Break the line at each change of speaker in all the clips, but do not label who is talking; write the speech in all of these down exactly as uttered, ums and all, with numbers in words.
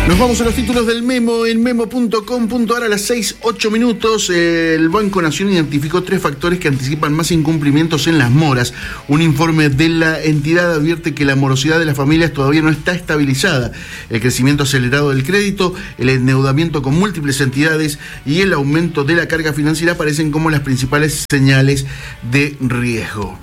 Nos vamos a los títulos del Memo en memo punto com punto ar a las seis, ocho minutos. El Banco Nación identificó tres factores que anticipan más incumplimientos en las moras. Un informe de la entidad advierte que la morosidad de las familias todavía no está estabilizada. El crecimiento acelerado del crédito, el endeudamiento con múltiples entidades y el aumento de la carga financiera aparecen como las principales señales de riesgo.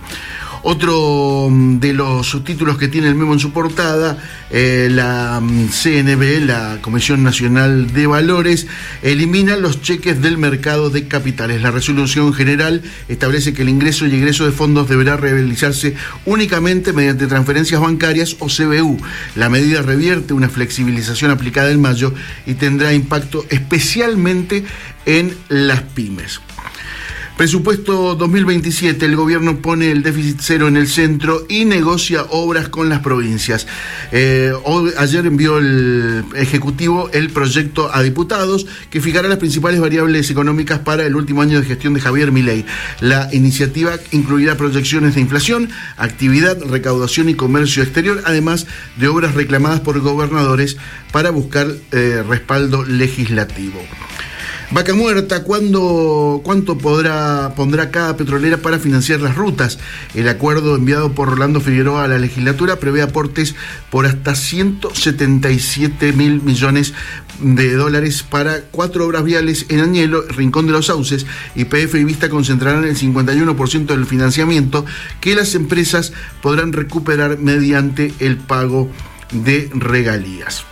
Otro de los subtítulos que tiene el Memo en su portada, eh, la C N B, la Comisión Nacional de Valores, elimina los cheques del mercado de capitales. La resolución general establece que el ingreso y egreso de fondos deberá realizarse únicamente mediante transferencias bancarias o C B U. La medida revierte una flexibilización aplicada en mayo y tendrá impacto especialmente en las pymes. Presupuesto dos mil veintisiete, el gobierno pone el déficit cero en el centro y negocia obras con las provincias. Eh, hoy, ayer envió el Ejecutivo el proyecto a diputados que fijará las principales variables económicas para el último año de gestión de Javier Milei. La iniciativa incluirá proyecciones de inflación, actividad, recaudación y comercio exterior, además de obras reclamadas por gobernadores para buscar eh, respaldo legislativo. Vaca muerta, ¿cuándo, ¿cuánto podrá, pondrá cada petrolera para financiar las rutas? El acuerdo enviado por Rolando Figueroa a la legislatura prevé aportes por hasta ciento setenta y siete mil millones de dólares para cuatro obras viales en Añelo, Rincón de los Sauces. Y P F y Vista concentrarán el cincuenta y uno por ciento del financiamiento que las empresas podrán recuperar mediante el pago de regalías.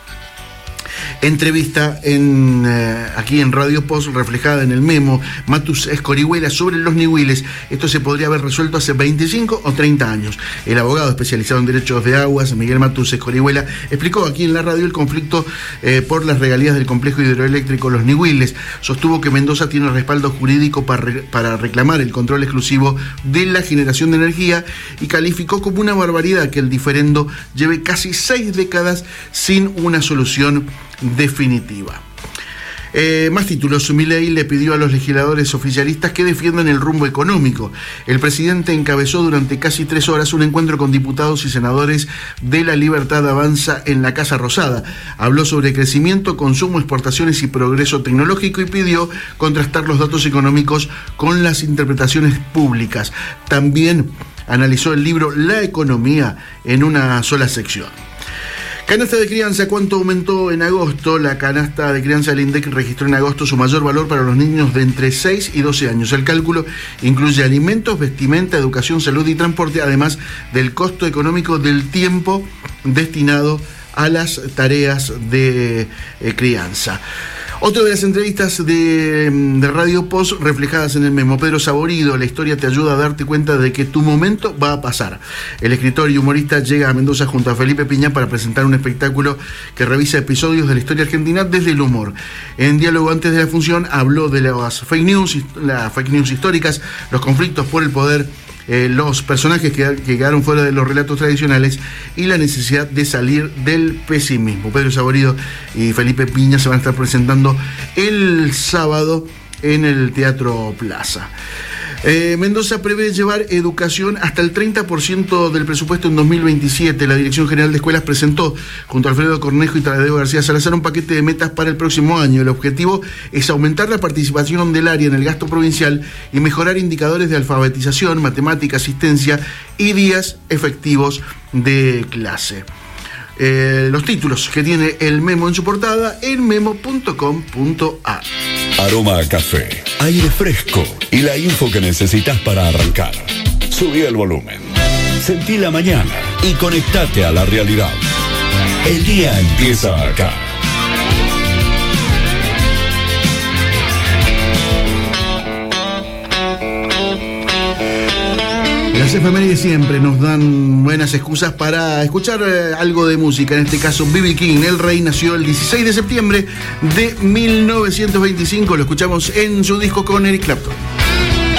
Entrevista en, eh, aquí en Radio Post, reflejada en el Memo, Matus Escorihuela sobre los nihuiles. Esto se podría haber resuelto hace veinticinco o treinta años. El abogado especializado en derechos de aguas, Miguel Matus Escorihuela, explicó aquí en la radio el conflicto eh, por las regalías del complejo hidroeléctrico Los Nihuiles. Sostuvo que Mendoza tiene respaldo jurídico para, re, para reclamar el control exclusivo de la generación de energía y calificó como una barbaridad que el diferendo lleve casi seis décadas sin una solución definitiva. Eh, más títulos. Milei le pidió a los legisladores oficialistas que defiendan el rumbo económico. El presidente encabezó durante casi tres horas un encuentro con diputados y senadores de La Libertad Avanza en la Casa Rosada. Habló sobre crecimiento, consumo, exportaciones y progreso tecnológico y pidió contrastar los datos económicos con las interpretaciones públicas. También analizó el libro La Economía en una sola sección. Canasta de crianza, ¿cuánto aumentó en agosto? La canasta de crianza del INDEC registró en agosto su mayor valor para los niños de entre seis y doce años. El cálculo incluye alimentos, vestimenta, educación, salud y transporte, además del costo económico del tiempo destinado a las tareas de eh, crianza. Otra de las entrevistas de, de Radio Post reflejadas en el Memo. Pedro Saborido, la historia te ayuda a darte cuenta de que tu momento va a pasar. El escritor y humorista llega a Mendoza junto a Felipe Piña para presentar un espectáculo que revisa episodios de la historia argentina desde el humor. En diálogo antes de la función habló de las fake news, las fake news históricas, los conflictos por el poder, Eh, los personajes que, que quedaron fuera de los relatos tradicionales y la necesidad de salir del pesimismo. Pedro Saborido y Felipe Piña se van a estar presentando el sábado en el Teatro Plaza. Eh, Mendoza prevé llevar educación hasta el treinta por ciento del presupuesto en dos mil veintisiete. La Dirección General de Escuelas presentó, junto a Alfredo Cornejo y Tadeo García Salazar, un paquete de metas para el próximo año. El objetivo es aumentar la participación del área en el gasto provincial y mejorar indicadores de alfabetización, matemática, asistencia y días efectivos de clase. Eh, los títulos que tiene el Memo en su portada en memo punto com punto ar.
Aroma a café, aire fresco y la info que necesitas para arrancar. Subí el volumen, sentí la mañana y conectate a la realidad. El día empieza acá.
Las efemérides siempre nos dan buenas excusas para escuchar eh, algo de música. En este caso, B B King, el rey, nació el dieciséis de septiembre de mil novecientos veinticinco. Lo escuchamos en su disco con Eric Clapton.